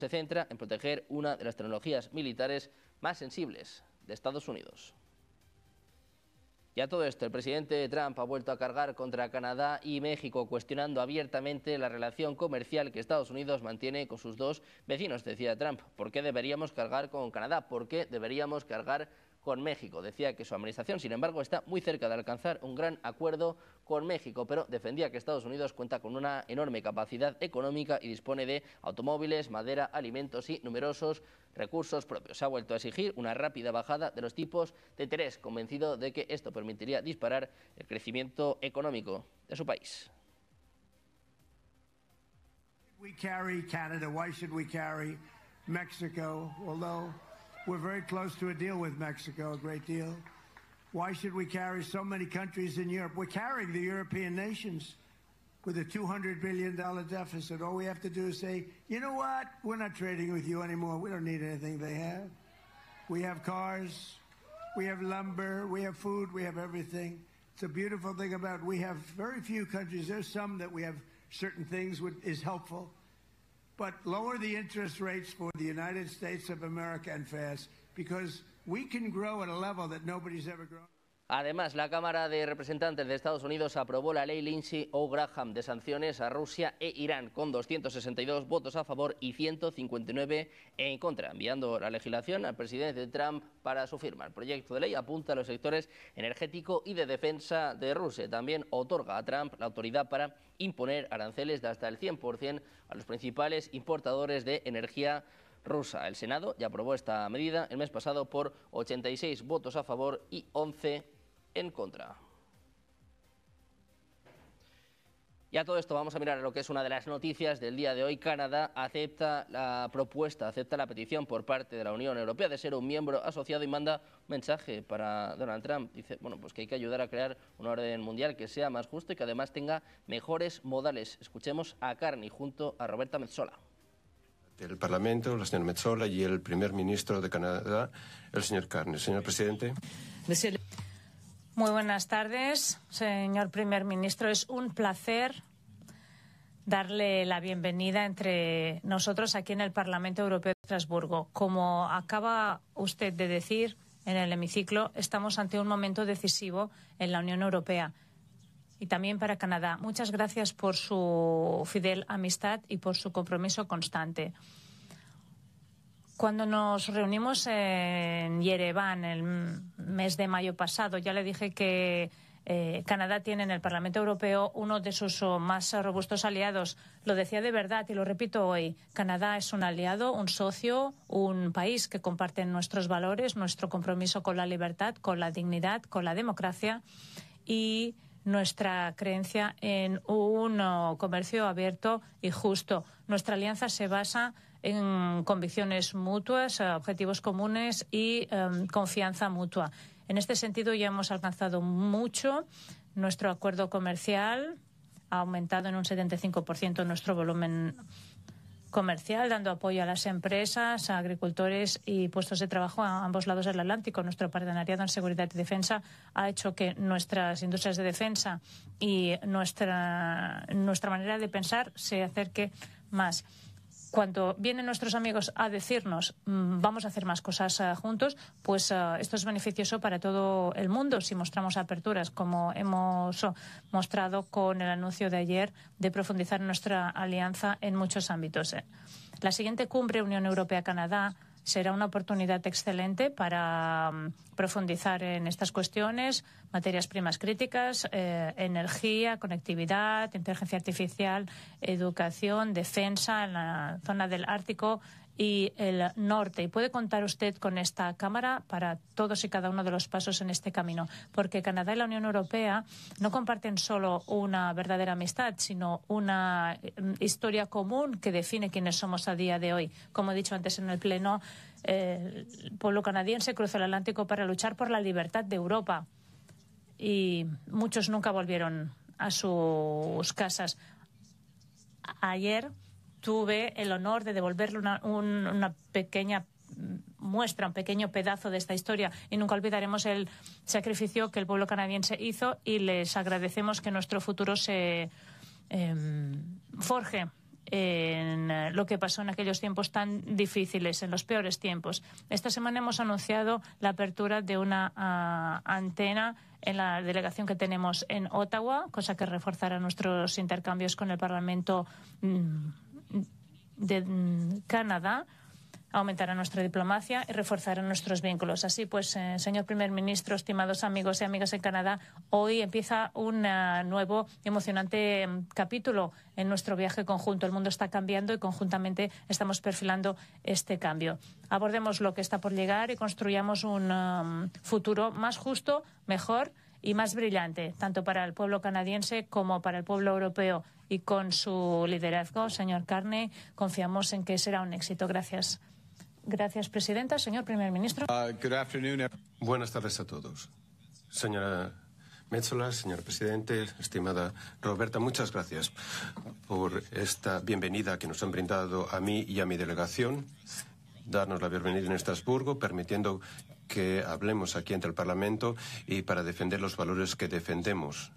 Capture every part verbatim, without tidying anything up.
se centra en proteger una de las tecnologías militares más sensibles de Estados Unidos. Y a todo esto, el presidente Trump ha vuelto a cargar contra Canadá y México, cuestionando abiertamente la relación comercial que Estados Unidos mantiene con sus dos vecinos. Decía Trump, ¿por qué deberíamos cargar con Canadá? ¿Por qué deberíamos cargar con México? Decía que su administración, sin embargo, está muy cerca de alcanzar un gran acuerdo con México, pero defendía que Estados Unidos cuenta con una enorme capacidad económica y dispone de automóviles, madera, alimentos y numerosos recursos propios. Se ha vuelto a exigir una rápida bajada de los tipos de interés, convencido de que esto permitiría disparar el crecimiento económico de su país. We carry Canada. Why should we carry Mexico? Although we're very close to a deal with Mexico, a great deal. Why should we carry so many countries in Europe? We're carrying the European nations with a two hundred billion dollars deficit. All we have to do is say, you know what? We're not trading with you anymore. We don't need anything they have. We have cars, we have lumber, we have food, we have everything. It's a beautiful thing about, we have very few countries. There's some that we have certain things which is helpful. But lower the interest rates for the United States of America and fast, because we can grow at a level that nobody's ever grown. Además, la Cámara de Representantes de Estados Unidos aprobó la ley Lindsey Graham de sanciones a Rusia e Irán con doscientos sesenta y dos votos a favor y ciento cincuenta y nueve en contra, enviando la legislación al presidente Trump para su firma. El proyecto de ley apunta a los sectores energético y de defensa de Rusia. También otorga a Trump la autoridad para imponer aranceles de hasta el cien por cien a los principales importadores de energía rusa. El Senado ya aprobó esta medida el mes pasado por ochenta y seis votos a favor y once en contra. Y a todo esto vamos a mirar lo que es una de las noticias del día de hoy. Canadá acepta la propuesta, acepta la petición por parte de la Unión Europea de ser un miembro asociado y manda un mensaje para Donald Trump. Dice, bueno, pues que hay que ayudar a crear una orden mundial que sea más justa y que además tenga mejores modales. Escuchemos a Carney junto a Roberta Metsola. El Parlamento, la señora Metsola y el primer ministro de Canadá, el señor Carney. Señor presidente. Muy buenas tardes, señor primer ministro. Es un placer darle la bienvenida entre nosotros aquí en el Parlamento Europeo de Estrasburgo. Como acaba usted de decir en el hemiciclo, estamos ante un momento decisivo en la Unión Europea y también para Canadá. Muchas gracias por su fidel amistad y por su compromiso constante. Cuando nos reunimos en Yerevan el mes de mayo pasado, ya le dije que eh, Canadá tiene en el Parlamento Europeo uno de sus más robustos aliados. Lo decía de verdad y lo repito hoy. Canadá es un aliado, un socio, un país que comparte nuestros valores, nuestro compromiso con la libertad, con la dignidad, con la democracia y nuestra creencia en un uh, comercio abierto y justo. Nuestra alianza se basa en convicciones mutuas, uh, objetivos comunes y um, confianza mutua. En este sentido ya hemos alcanzado mucho. Nuestro acuerdo comercial ha aumentado en un setenta y cinco por ciento nuestro volumen comercial, dando apoyo a las empresas, a agricultores y puestos de trabajo a ambos lados del Atlántico. Nuestro partenariado en seguridad y defensa ha hecho que nuestras industrias de defensa y nuestra, nuestra manera de pensar se acerque más. Cuando vienen nuestros amigos a decirnos mmm, vamos a hacer más cosas uh, juntos, pues uh, esto es beneficioso para todo el mundo si mostramos aperturas, como hemos uh, mostrado con el anuncio de ayer de profundizar nuestra alianza en muchos ámbitos. La siguiente cumbre Unión Europea-Canadá será una oportunidad excelente para um, profundizar en estas cuestiones, materias primas críticas, eh, energía, conectividad, inteligencia artificial, educación, defensa en la zona del Ártico y el norte. Y puede contar usted con esta Cámara para todos y cada uno de los pasos en este camino, porque Canadá y la Unión Europea no comparten solo una verdadera amistad, sino una historia común que define quiénes somos a día de hoy. Como he dicho antes en el Pleno, eh, el pueblo canadiense cruzó el Atlántico para luchar por la libertad de Europa y muchos nunca volvieron a sus casas. Ayer tuve el honor de devolverle una, un, una pequeña muestra, un pequeño pedazo de esta historia y nunca olvidaremos el sacrificio que el pueblo canadiense hizo y les agradecemos que nuestro futuro se eh, forje en lo que pasó en aquellos tiempos tan difíciles, en los peores tiempos. Esta semana hemos anunciado la apertura de una uh, antena en la delegación que tenemos en Ottawa, cosa que reforzará nuestros intercambios con el Parlamento de Canadá, aumentará nuestra diplomacia y reforzará nuestros vínculos. Así pues, eh, señor primer ministro, estimados amigos y amigas en Canadá, hoy empieza un uh, nuevo emocionante um, capítulo en nuestro viaje conjunto. El mundo está cambiando y conjuntamente estamos perfilando este cambio. Abordemos lo que está por llegar y construyamos un um, futuro más justo, mejor y más brillante, tanto para el pueblo canadiense como para el pueblo europeo. Y con su liderazgo, señor Carney, confiamos en que será un éxito. Gracias. Gracias, presidenta. Señor primer ministro. Uh, good afternoon. Buenas tardes a todos. Señora Metsola, señor presidente, estimada Roberta, muchas gracias por esta bienvenida que nos han brindado a mí y a mi delegación. Darnos la bienvenida en Estrasburgo, permitiendo que hablemos aquí ante el Parlamento y para defender los valores que defendemos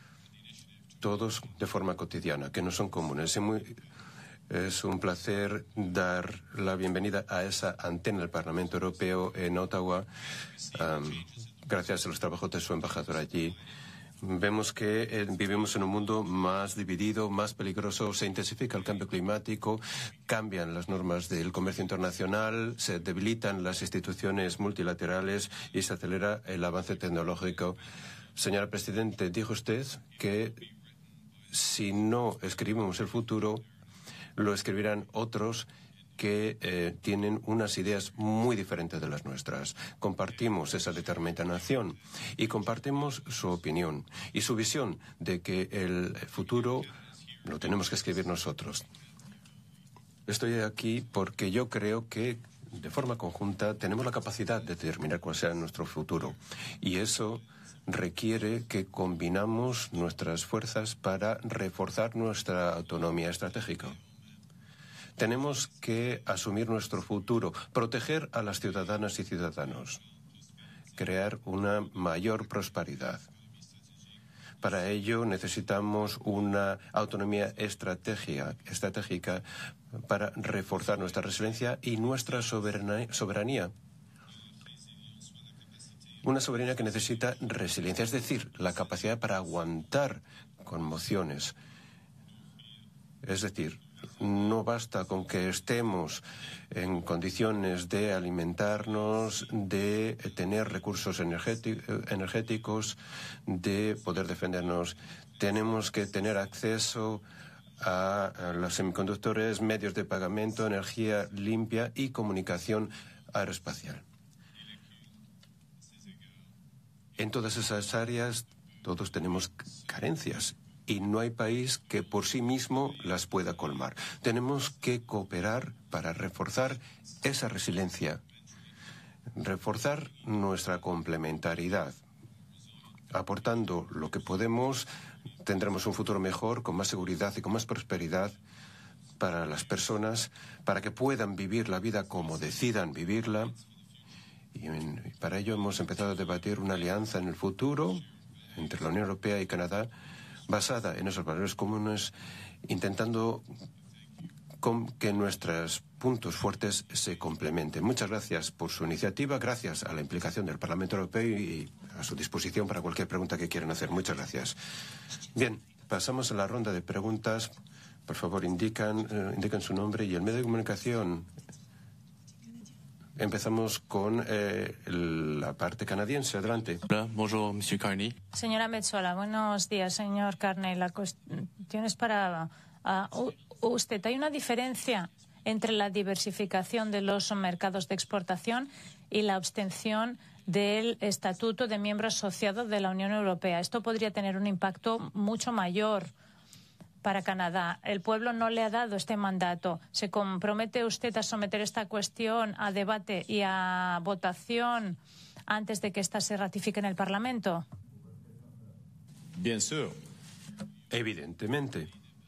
todos de forma cotidiana, que no son comunes. Es muy... Es un placer dar la bienvenida a esa antena del Parlamento Europeo en Ottawa, um, gracias a los trabajos de su embajador allí. Vemos que eh, vivimos en un mundo más dividido, más peligroso, se intensifica el cambio climático, cambian las normas del comercio internacional, se debilitan las instituciones multilaterales y se acelera el avance tecnológico. Señora Presidente, dijo usted que si no escribimos el futuro, lo escribirán otros que eh, tienen unas ideas muy diferentes de las nuestras. Compartimos esa determinación y compartimos su opinión y su visión de que el futuro lo tenemos que escribir nosotros. Estoy aquí porque yo creo que de forma conjunta tenemos la capacidad de determinar cuál será nuestro futuro y eso requiere que combinamos nuestras fuerzas para reforzar nuestra autonomía estratégica. Tenemos que asumir nuestro futuro, proteger a las ciudadanas y ciudadanos, crear una mayor prosperidad. Para ello necesitamos una autonomía estratégica, estratégica para reforzar nuestra resiliencia y nuestra soberanía. Una soberanía que necesita resiliencia, es decir, la capacidad para aguantar conmociones. Es decir, no basta con que estemos en condiciones de alimentarnos, de tener recursos energéticos, de poder defendernos. Tenemos que tener acceso a los semiconductores, medios de pagamento, energía limpia y comunicación aeroespacial. En todas esas áreas todos tenemos carencias. Y no hay país que por sí mismo las pueda colmar. Tenemos que cooperar para reforzar esa resiliencia, reforzar nuestra complementariedad. Aportando lo que podemos, tendremos un futuro mejor, con más seguridad y con más prosperidad para las personas, para que puedan vivir la vida como decidan vivirla. Y para ello hemos empezado a debatir una alianza en el futuro entre la Unión Europea y Canadá, basada en esos valores comunes, intentando que nuestros puntos fuertes se complementen. Muchas gracias por su iniciativa, gracias a la implicación del Parlamento Europeo y a su disposición para cualquier pregunta que quieran hacer. Muchas gracias. Bien, pasamos a la ronda de preguntas. Por favor, indican, eh, indican su nombre y el medio de comunicación. Empezamos con eh, la parte canadiense. Adelante. Hola, bonjour, monsieur Carney. Señora Metsola, buenos días, señor Carney. La cuestión es para uh, usted. ¿Hay una diferencia entre la diversificación de los mercados de exportación y la abstención del estatuto de miembro asociado de la Unión Europea? Esto podría tener un impacto mucho mayor para Canadá. El pueblo no le ha dado este mandato. ¿Se compromete usted a someter esta cuestión a debate y a votación antes de que ésta se ratifique en el Parlamento? Bien sûr. Evidentemente.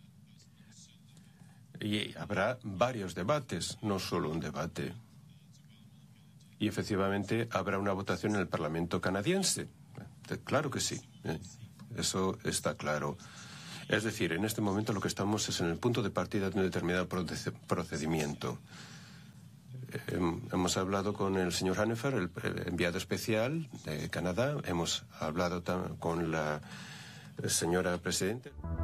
Y habrá varios debates, no solo un debate. Y efectivamente habrá una votación en el Parlamento canadiense. Claro que sí. Eso está claro. Es decir, en este momento lo que estamos es en el punto de partida de un determinado procedimiento. Hemos hablado con el señor Hannefer, el enviado especial de Canadá. Hemos hablado con la señora presidenta.